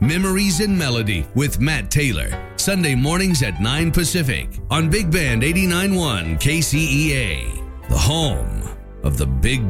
Memories and Melody with Matt Taylor. Sunday mornings at 9 Pacific on Big Band 89.1 KCEA. The home of the big